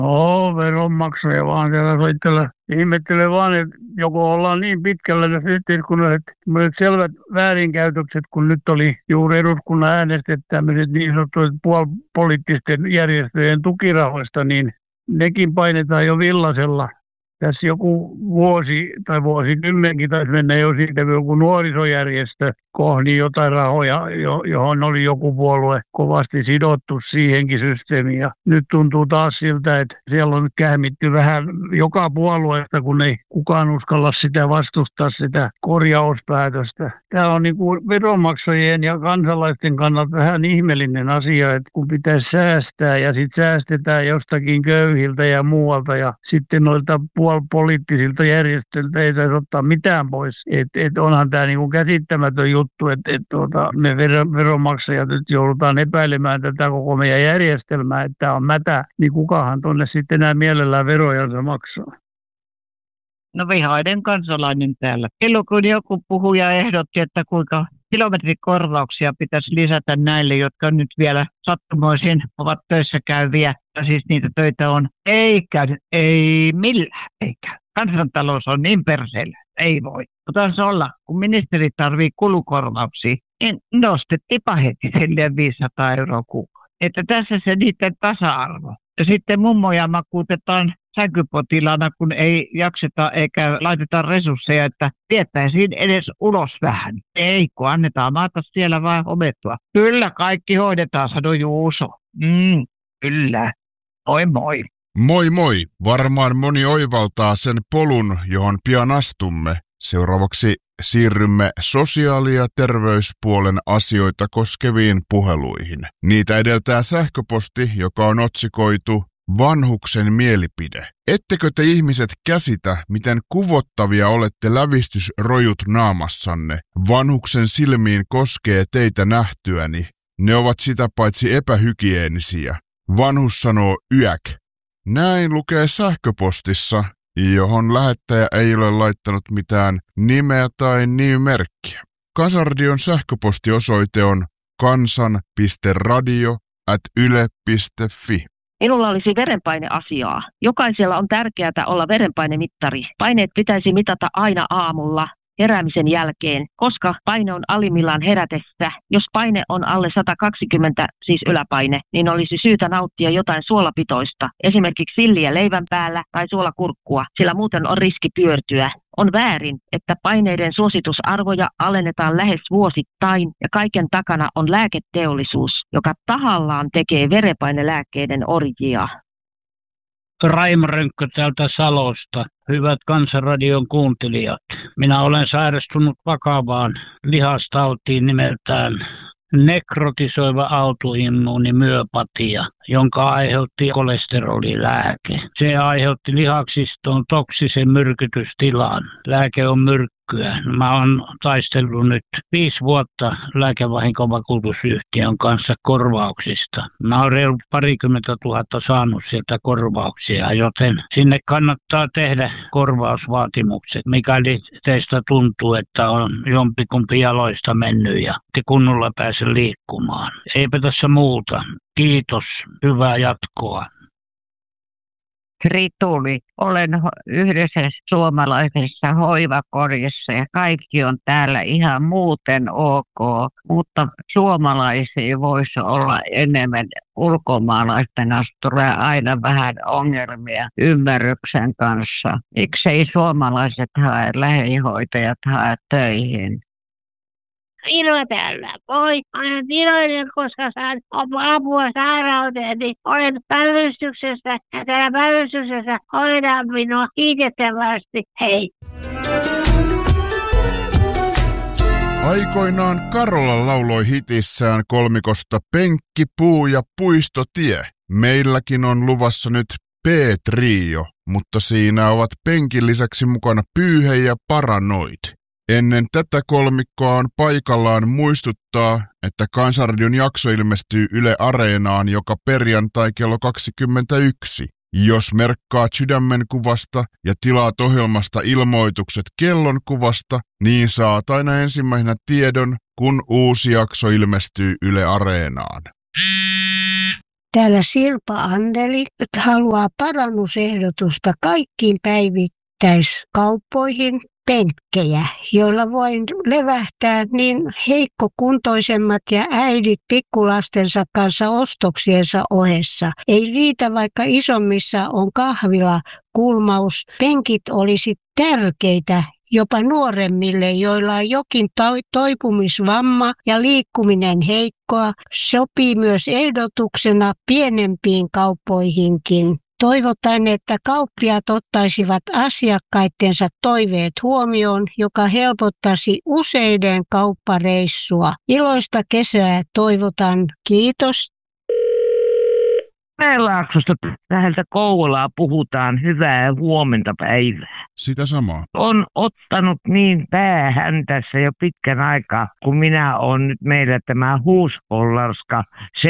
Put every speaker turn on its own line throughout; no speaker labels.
No, veronmaksaja vaan siellä soittelee. Ihmettelee vaan, että joko ollaan niin pitkällä tässä yhteiskunnassa, että tämmöiset selvät väärinkäytökset, kun nyt oli juuri eduskunnan äänestet tämmöiset niin sanotut puolipoliittisten järjestöjen tukirahoista, niin nekin painetaan jo villasella. Tässä joku vuosi tai vuosikymmenkin taisi mennä jo siitä, kun joku nuorisojärjestö kohdi jotain rahoja, johon oli joku puolue kovasti sidottu siihenkin systeemiin. Ja nyt tuntuu taas siltä, että siellä on kähmitty vähän joka puolueesta, kun ei kukaan uskalla sitä vastustaa sitä korjauspäätöstä. Tämä on niin kuin veronmaksajien ja kansalaisten kannalta vähän ihmeellinen asia, että kun pitäisi säästää ja sitten säästetään jostakin köyhiltä ja muualta ja sitten noilta poliittisilta järjestöiltä ei saisi ottaa mitään pois. Onhan tämä niinku käsittämätön juttu, että me veronmaksajat nyt joudutaan epäilemään tätä koko meidän järjestelmää, että tämä on mätä, niin kukahan tuonne sitten enää mielellään verojansa maksaa.
No vihainen kansalainen täällä. Silloin kun joku puhuja ehdotti, että kuinka kilometrikorvauksia pitäisi lisätä näille, jotka nyt vielä sattumoisin ovat töissä käyviä, ja siis niitä töitä on. Ei käy, ei millään, ei käy. Kansantalous on niin perseellä, ei voi. Mutta se olla, kun ministeri tarvii kulukorvauksia, niin nostettiinpa heti silleen 500 € kuukausi. Että tässä se niiden tasa-arvo. Ja sitten mummoja makuutetaan sänkypotilaana, kun ei jakseta eikä laiteta resursseja, että viettäisiin edes ulos vähän. Ei, kun annetaan maata siellä vaan homettua. Kyllä kaikki hoidetaan, sanoi Juuso. Kyllä. Moi moi.
Moi moi. Varmaan moni oivaltaa sen polun, johon pian astumme. Seuraavaksi siirrymme sosiaali- ja terveyspuolen asioita koskeviin puheluihin. Niitä edeltää sähköposti, joka on otsikoitu Vanhuksen mielipide. Ettekö te ihmiset käsitä, miten kuvottavia olette lävistysrojut naamassanne? Vanhuksen silmiin koskee teitä nähtyäni. Ne ovat sitä paitsi epähygienisiä. Vanhus sanoo yäk. Näin lukee sähköpostissa, johon lähettäjä ei ole laittanut mitään nimeä tai nimimerkkiä. Kansanradion sähköpostiosoite on kansan.radio@yle.fi.
Minulla olisi verenpaineasiaa. Jokaisella on tärkeää olla verenpainemittari. Paineet pitäisi mitata aina aamulla heräämisen jälkeen, koska paine on alimmillaan herätessä. Jos paine on alle 120, siis yläpaine, niin olisi syytä nauttia jotain suolapitoista, esimerkiksi silliä leivän päällä tai suolakurkkua, sillä muuten on riski pyörtyä. On väärin, että paineiden suositusarvoja alennetaan lähes vuosittain ja kaiken takana on lääketeollisuus, joka tahallaan tekee verenpainelääkkeiden orjia.
Raimo Rönkkö täältä Salosta. Hyvät Kansanradion kuuntelijat. Minä olen sairastunut vakavaan lihastautiin nimeltään nekrotisoiva autoimmuunimyöpatia, jonka aiheutti kolesterolilääke. Se aiheutti lihaksistoon toksisen myrkytystilan. Lääke on myrkkyä. Mä oon taistellut nyt 5 vuotta lääkevahinkovakuutusyhtiön kanssa korvauksista. Mä oon reilu 20 000 saanut sieltä korvauksia, joten sinne kannattaa tehdä korvausvaatimukset, mikäli teistä tuntuu, että on jompikumpi jaloista mennyt ja te kunnolla pääse liikkumaan. Eipä tässä muuta. Kiitos. Hyvää jatkoa.
Rituli, olen yhdessä suomalaisessa hoivakodissa ja kaikki on täällä ihan muuten ok, mutta suomalaisia voisi olla enemmän. Ulkomaalaisten kanssa tulee aina vähän ongelmia ymmärryksen kanssa. Miksei suomalaiset hae, lähihoitajat hae töihin?
Minua täällä. Moi, olen iloinen, koska saan apua sairauteeni. Olen päivystyksessä ja täällä päivystyksessä hoidaan minua kiitettävästi. Hei.
Aikoinaan Karola lauloi hitissään kolmikosta Penkki, puu ja puistotie. Meilläkin on luvassa nyt P-trio, mutta siinä ovat penkin lisäksi mukana Pyyhe ja Paranoid. Ennen tätä kolmikkoa on paikallaan muistuttaa, että Kansanradion jakso ilmestyy Yle Areenaan joka perjantai kello 21. Jos merkkaat sydämenkuvasta ja tilaat ohjelmasta ilmoitukset kellonkuvasta, niin saat aina ensimmäisenä tiedon, kun uusi jakso ilmestyy Yle Areenaan.
Täällä Sirpa Anneli haluaa parannusehdotusta kaikkiin päivittäiskauppoihin penkkejä, joilla voin levähtää niin heikkokuntoisemmat ja äidit pikkulastensa kanssa ostoksiensa ohessa. Ei riitä, vaikka isommissa on kahvila, kulmaus. Penkit olisi tärkeitä jopa nuoremmille, joilla on jokin toipumisvamma ja liikkuminen heikkoa. Sopii myös ehdotuksena pienempiin kauppoihinkin. Toivotaan, että kauppiaat ottaisivat asiakkaittensa toiveet huomioon, joka helpottaisi useiden kauppareissua. Iloista kesää toivotan. Kiitos.
Mäenlaaksosta läheltä Kouvolaa puhutaan. Hyvää huomenta päivää.
Sitä samaa.
On ottanut niin päähän tässä jo pitkän aikaa, kun minä olen nyt meillä tämä huushollarska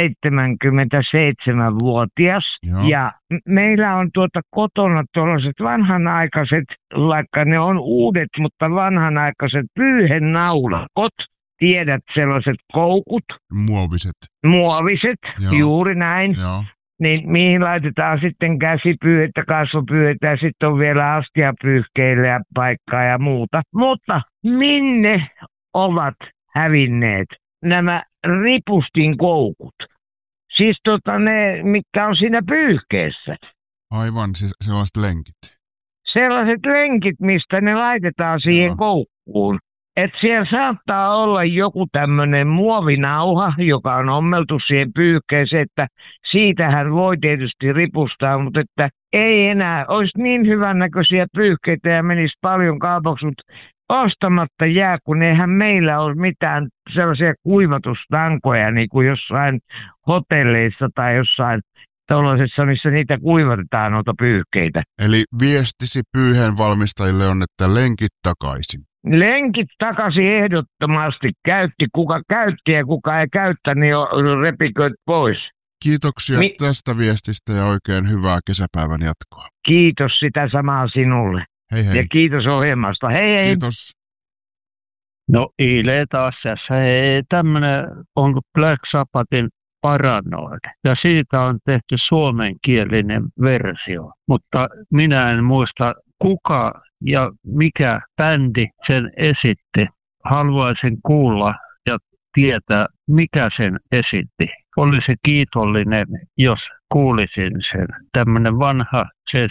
77-vuotias.
Joo.
Ja meillä on kotona tuollaiset vanhanaikaiset, vaikka ne on uudet, mutta vanhanaikaiset pyyhennaulakot. Tiedät, sellaiset koukut. Muoviset,
Joo.
Juuri näin.
Joo.
Niin mihin laitetaan sitten käsipyyhettä, kasvopyyhettä ja sitten on vielä astiapyyhkeille ja paikkaa ja muuta. Mutta minne ovat hävinneet nämä ripustin koukut? Siis ne, mitkä on siinä pyyhkeessä.
Aivan, siis sellaiset lenkit.
Sellaiset lenkit, mistä ne laitetaan siihen koukkuun. Että siellä saattaa olla joku tämmöinen muovinauha, joka on ommeltu siihen pyyhkeeseen, että siitähän voi tietysti ripustaa, mutta että ei enää olisi niin hyvännäköisiä pyyhkeitä ja menisi paljon kaupaksi, mutta ostamatta jää, kun eihän meillä ole mitään sellaisia kuivatustankoja niin kuin jossain hotelleissa tai jossain tuollaisessa, missä niitä kuivatetaan noita pyyhkeitä.
Eli viestisi pyyheen valmistajille on, että lenkit takaisin.
Lenkit takaisin ehdottomasti. Kuka käytti ja kuka ei käyttänyt, niin repiköt pois.
Kiitoksia tästä viestistä ja oikein hyvää kesäpäivän jatkoa.
Kiitos sitä samaa sinulle.
Hei hei.
Ja kiitos ohjelmasta. Hei hei.
Kiitos.
No Ile taas tässä. Hei, tämmönen on Black Sabbathin Paranoid. Ja siitä on tehty suomenkielinen versio. Mutta minä en muista kuka ja mikä bändi sen esitti. Haluaisin kuulla ja tietää, mikä sen esitti. Olisi kiitollinen, jos kuulisin sen. Tämmöinen vanha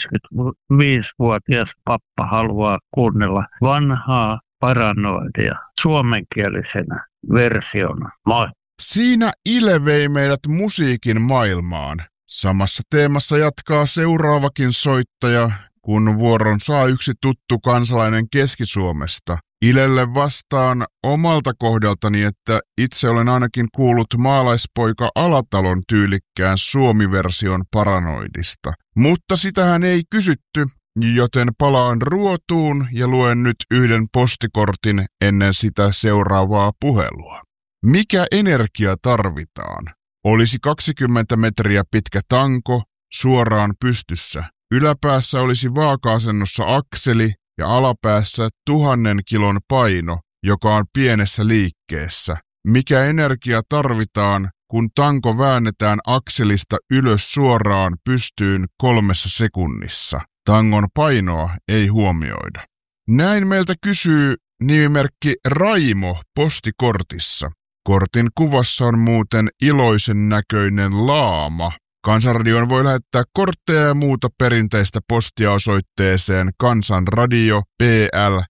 75-vuotias pappa haluaa kuunnella vanhaa Paranoidia suomenkielisenä versiona. Moi!
Siinä Ile vei meidät musiikin maailmaan. Samassa teemassa jatkaa seuraavakin soittaja, kun vuoron saa yksi tuttu kansalainen Keski-Suomesta. Ilelle vastaan omalta kohdaltani, että itse olen ainakin kuullut maalaispoika Alatalon tyylikkään suomiversion Paranoidista. Mutta sitähän ei kysytty, joten palaan ruotuun ja luen nyt yhden postikortin ennen sitä seuraavaa puhelua. Mikä energia tarvitaan? Olisi 20 metriä pitkä tanko suoraan pystyssä. Yläpäässä olisi vaaka-asennossa akseli ja alapäässä 1000 kilon paino, joka on pienessä liikkeessä. Mikä energia tarvitaan, kun tanko väännetään akselista ylös suoraan pystyyn 3 sekunnissa? Tangon painoa ei huomioida. Näin meiltä kysyy nimimerkki Raimo postikortissa. Kortin kuvassa on muuten iloisen näköinen laama. Kansanradioon voi lähettää kortteja ja muuta perinteistä postia osoitteeseen Kansanradio PL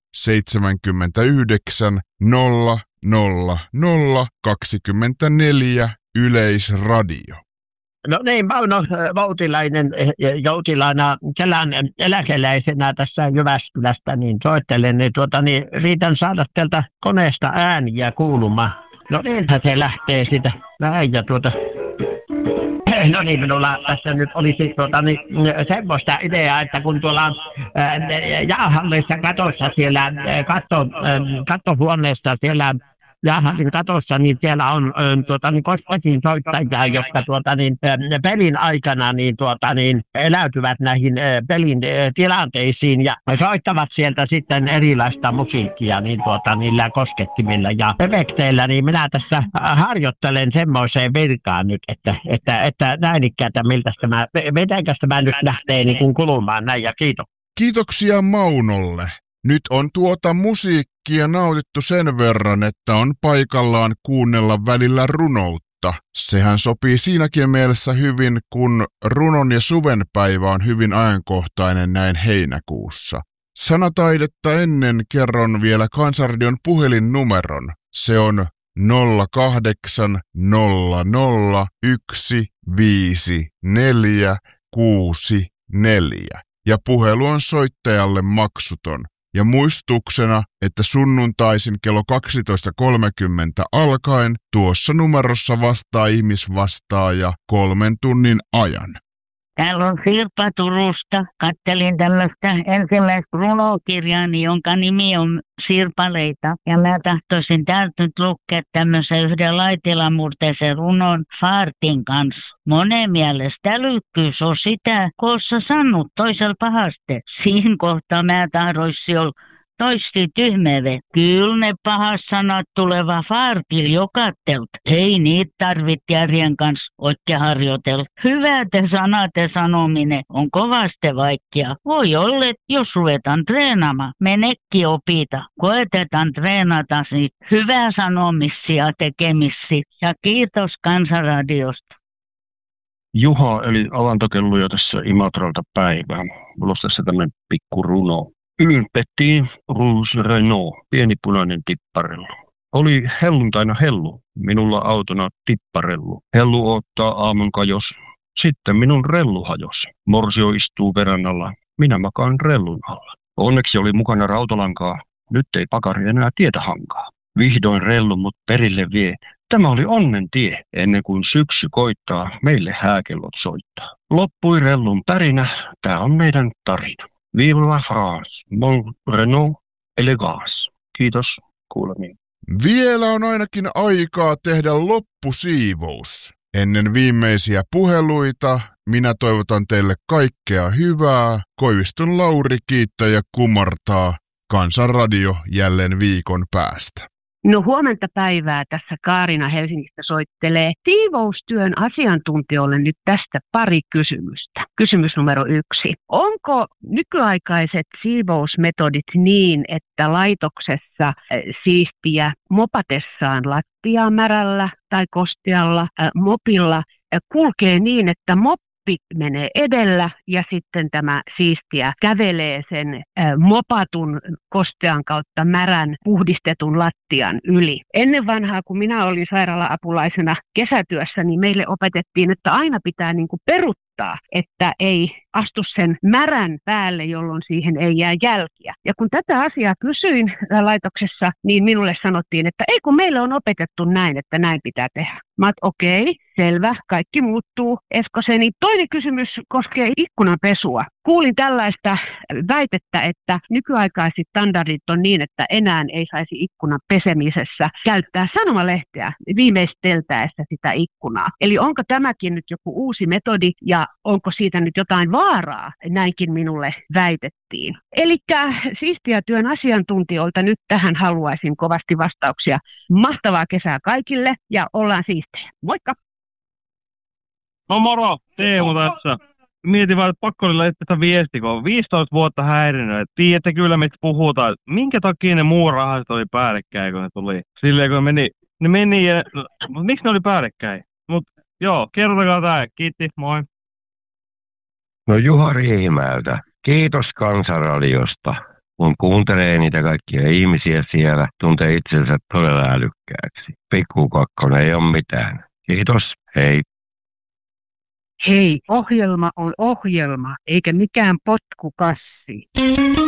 79 000 24 Yleisradio.
No niin, Mauno Voutilainen joutilaana Kelan eläkeläisenä tässä Jyväskylästä niin soittelen, niin, riitän saada teiltä koneesta ääniä kuulumaan. No niinhän se lähtee sitä näin ja no niin, minulla tässä nyt olisi semmoista ideaa, että kun tuolla jäähallissa katossa siellä kattohuoneessa siellä jäähallin katossa, niin siellä on kotiin soittajia, jotka pelin aikana eläytyvät näihin pelin tilanteisiin ja soittavat sieltä sitten erilaista musiikkia niillä koskettimilla ja efekteillä, niin minä tässä harjoittelen semmoiseen virkaan nyt, että näin ikään, mitenkäs tämä nyt lähtee kulumaan näin ja kiitos.
Kiitoksia Maunolle. Nyt on musiikkia nautittu sen verran, että on paikallaan kuunnella välillä runoutta. Sehän sopii siinäkin mielessä hyvin, kun runon ja suvenpäivä on hyvin ajankohtainen näin heinäkuussa. Sanataidetta ennen kerron vielä Kansanradion puhelinnumeron. Se on 0800 15464 ja puhelu on soittajalle maksuton. Ja muistutuksena, että sunnuntaisin kello 12.30 alkaen tuossa numerossa vastaa ihmisvastaaja 3 tunnin ajan.
Täällä on Sirpa Turusta. Kattelin tällaista ensimmäistä runokirjaani, jonka nimi on Sirpaleita. Ja mä tahtoisin täältä nyt lukea tämmöisen yhden laitilamurteisen runon Faartin kanssa. Monen mielestä älykkyys on sitä, koossa sanot toisella pahaste. Siinä kohtaa mä tahdoisi olla toisti tyhmeve. Kyllä ne pahas sanat tuleva Faartil jokattelt. Ei niitä tarvit järjen kanssa oikein harjoitella. Hyvät sanat ja sanominen on kovasti vaikea. Voi olla, jos ruvetaan treenaamaan. Menekki opita. Koetetaan treenata siitä hyvää sanomisia tekemisiä. Ja kiitos Kansanradiosta.
Juha eli avantokelluja tässä Imatralta päivää. Mulla olisi tässä tämmöinen pikku runo. Un petit rouge Renault, pieni punainen tipparellu. Oli helluntaina hellu, minulla autona tipparellu. Hellu ottaa aamun kajos, sitten minun rellu hajos. Morsio istuu verannalla, minä makaan rellun alla. Onneksi oli mukana rautalankaa, nyt ei pakari enää tietä hankaa. Vihdoin rellu mut perille vie. Tämä oli onnen tie, ennen kuin syksy koittaa, meille hääkellot soittaa. Loppui rellun pärinä, tää on meidän tarina. Vive la France, mon Renault élégance. Kiitos, kuulemiin.
Vielä on ainakin aikaa tehdä loppusiivous. Ennen viimeisiä puheluita minä toivotan teille kaikkea hyvää. Koiviston Lauri kiittää ja kumartaa. Kansanradio jälleen viikon päästä.
No huomenta päivää, tässä Kaarina Helsingistä soittelee siivoustyön asiantuntijoille nyt tästä pari kysymystä. Kysymys numero 1. Onko nykyaikaiset siivousmetodit niin, että laitoksessa siistiä mopatessaan lattiaa märällä tai kostealla mopilla kulkee niin, että moppi menee edellä ja sitten tämä siistiä kävelee sen mopatun kostean kautta märän puhdistetun lattian yli. Ennen vanhaa, kun minä olin sairaala-apulaisena kesätyössä, niin meille opetettiin, että aina pitää peruuttaa, että ei astu sen märän päälle, jolloin siihen ei jää jälkiä. Ja kun tätä asiaa kysyin laitoksessa, niin minulle sanottiin, että ei kun meille on opetettu näin, että näin pitää tehdä. Mä oon, okei, selvä, kaikki muuttuu. Eskoseni. Toinen kysymys koskee ikkunanpesua. Kuulin tällaista väitettä, että nykyaikaiset standardit on niin, että enää ei saisi ikkunan pesemisessä käyttää sanomalehteä viimeisteltäessä sitä ikkunaa. Eli onko tämäkin nyt joku uusi metodi ja onko siitä nyt jotain vaaraa? Näinkin minulle väitettiin. Eli siistiä työn asiantuntijoilta nyt tähän haluaisin kovasti vastauksia. Mahtavaa kesää kaikille ja ollaan siistejä. Moikka!
No moro, Teemu tässä. Mietin vaan, että pakko oli laittaa viesti, kun on 15 vuotta häirinyt. Tiedätte kyllä, mistä puhutaan. Minkä takia ne muurahaset oli päällekkäin, kun ne tuli? Silleen, kun ne meni ja... Miksi ne oli päällekkäin? Mut joo, kertokaa tää. Kiitti, moi.
No Juha Riihimäeltä. Kiitos Kansanradiosta. Kun kuuntelee niitä kaikkia ihmisiä siellä, tuntee itsensä todella älykkääksi. Pikku kakkonen ei ole mitään. Kiitos, hei.
Hei, ohjelma on ohjelma, eikä mikään potkukassi.